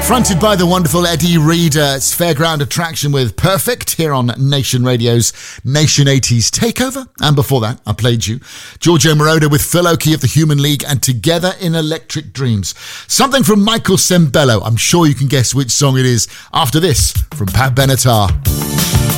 Fronted by the wonderful Eddie Reader, it's Fairground Attraction with Perfect here on Nation Radio's Nation 80s Takeover. And before that, I played you Giorgio Moroder with Phil Oakey of the Human League and Together in Electric Dreams. Something from Michael Sembello. I'm sure you can guess which song it is after this from Pat Benatar.